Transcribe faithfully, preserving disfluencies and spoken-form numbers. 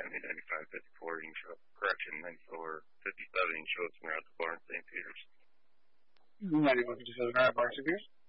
seventy, ninety-five, fifty-four, you can show up, correction, ninety-four, fifty-seven, you can show up somewhere at the bar in Saint Peter's. ninety-one, fifty-seven, all right, bar in Saint Peter's.